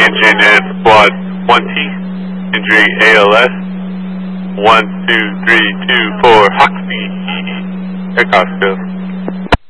engine and squad 1T, injury ALS, 12324 Hoxie, aircraft skills.